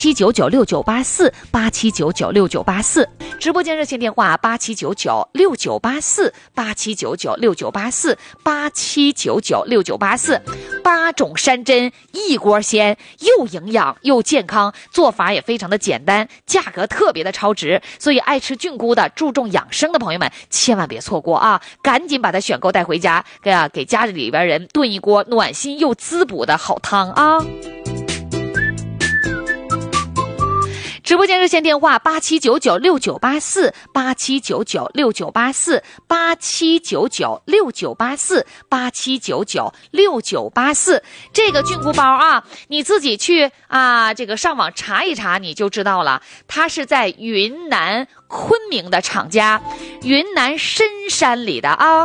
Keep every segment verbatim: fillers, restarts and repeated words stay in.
七九九六九八四八七九九六九八四，直播间热线电话八七九九六九八四八七九九六九八四八七九九六九八四。八种山珍一锅鲜，又营养又健康，做法也非常的简单，价格特别的超值，所以爱吃菌菇的、注重养生的朋友们千万别错过啊！赶紧把它选购带回家，给啊给家里边人炖一锅暖心又滋补的好汤啊！直播间热线电话八七九九六九八四八七九九六九八四八七九九六九八四八七九九六九八四。这个菌菇包啊，你自己去啊这个上网查一查你就知道了，它是在云南昆明的厂家，云南深山里的啊。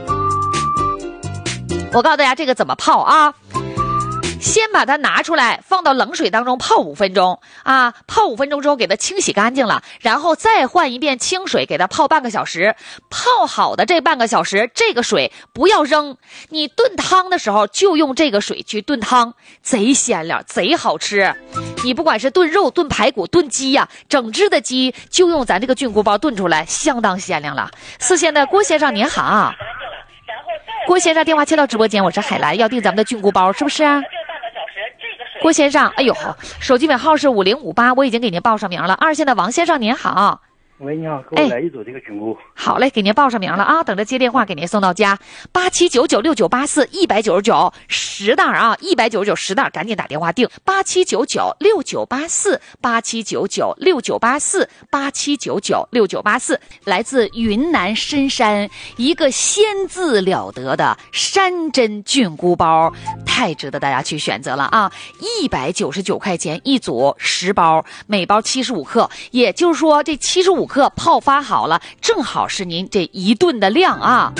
我告诉大家这个怎么泡啊，先把它拿出来放到冷水当中泡五分钟啊，泡五分钟之后给它清洗干净了，然后再换一遍清水给它泡半个小时。泡好的这半个小时，这个水不要扔，你炖汤的时候就用这个水去炖汤，贼鲜亮贼好吃。你不管是炖肉、炖排骨、炖鸡呀、啊，整只的鸡就用咱这个菌菇包炖出来，相当鲜亮了。四线的郭先生您好，郭先生电话接到直播间，我是海兰，要订咱们的菌菇包是不是啊？郭先生，哎呦，手机尾号是五零五八，我已经给您报上名了。二线的王先生您好。 喂，你好，给我来一组这个菌菇。 好嘞，给您报上名了啊，等着接电话给您送到家。八七九九六九八四一百九十九十袋啊，一百九十九十袋，赶紧打电话订。八七九九六九八四八七九九六九八四八七九九六九八四，来自云南深山一个鲜字了得的山珍菌菇包，太值得大家去选择了啊！一百九十九块钱一组，十包，每包七十五克，也就是说这七十五克泡发好了，正好是您这一顿的量啊。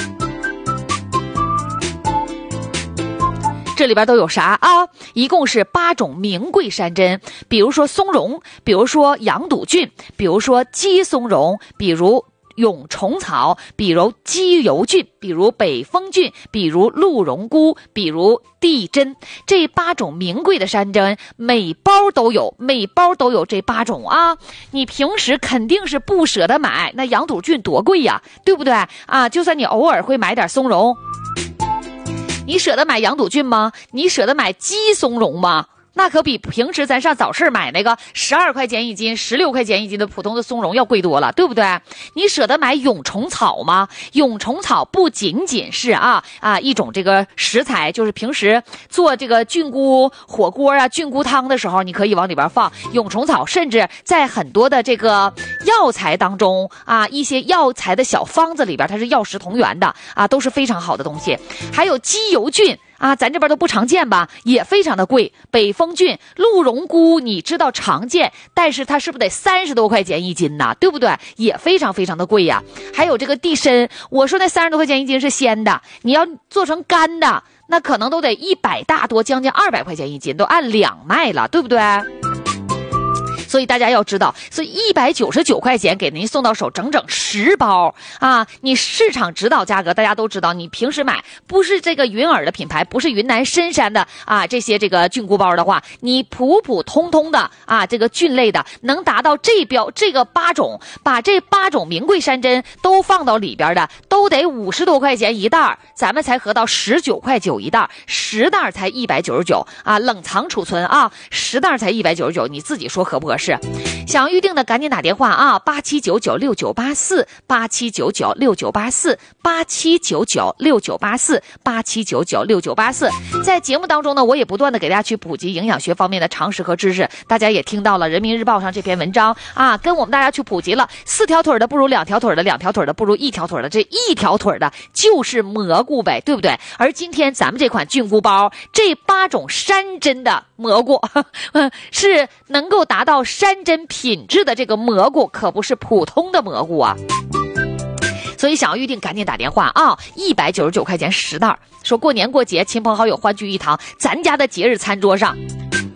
这里边都有啥啊？一共是八种名贵山珍，比如说松茸，比如说羊肚菌，比如说鸡松茸，比如蛹虫草，比如鸡油菌，比如北风菌，比如鹿茸菇，比如地针，这八种名贵的山珍，每包都有，每包都有这八种啊！你平时肯定是不舍得买，那羊肚菌多贵呀，对不对啊？就算你偶尔会买点松茸，你舍得买羊肚菌吗？你舍得买鸡松茸吗？那可比平时咱上早市买那个十二块钱一斤、十六块钱一斤的普通的松茸要贵多了，对不对？你舍得买蛹虫草吗？蛹虫草不仅仅是啊啊一种这个食材，就是平时做这个菌菇火锅啊、菌菇汤的时候，你可以往里边放蛹虫草，甚至在很多的这个药材当中啊，一些药材的小方子里边，它是药食同源的啊，都是非常好的东西。还有鸡油菌。啊，咱这边都不常见吧，也非常的贵。北风菌、鹿茸菇，你知道常见，但是它是不是得三十多块钱一斤呢？对不对？也非常非常的贵呀。还有这个地参，我说那三十多块钱一斤是鲜的，你要做成干的，那可能都得一百大多，将近二百块钱一斤，都按两卖了，对不对？所以大家要知道，所以一百九十九块钱给您送到手整整十包啊！你市场指导价格大家都知道，你平时买不是这个云耳的品牌，不是云南深山的啊这些这个菌菇包的话，你普普通通的啊这个菌类的能达到这标这个八种，把这八种名贵山珍都放到里边的，都得五十多块钱一袋，咱们才合到十九块九一袋，十袋才一百九十九啊，冷藏储存啊，十袋才一百九十九，你自己说合不合适？想要预定的赶紧打电话啊，八七九九六九八四八七九九六九八四八七九九六九八四八七九九六九八四。在节目当中呢，我也不断的给大家去普及营养学方面的常识和知识，大家也听到了人民日报上这篇文章啊，跟我们大家去普及了四条腿的不如两条腿的，两条腿的不如一条腿的，这一条腿的就是蘑菇呗，对不对？而今天咱们这款菌菇包，这八种山珍的蘑菇呵呵是能够达到山珍品质的，这个蘑菇可不是普通的蘑菇啊。所以想要预定赶紧打电话啊，一百九十九块钱十袋，说过年过节亲朋好友欢聚一堂，咱家的节日餐桌上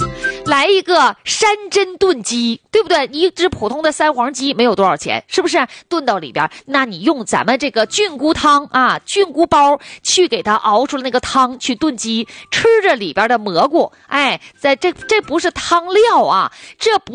来一个山珍炖鸡，对不对？一只普通的三黄鸡没有多少钱，是不是？炖到里边，那你用咱们这个菌菇汤啊，菌菇包去给它熬出了那个汤去炖鸡，吃着里边的蘑菇，哎，在这这不是汤料啊，这不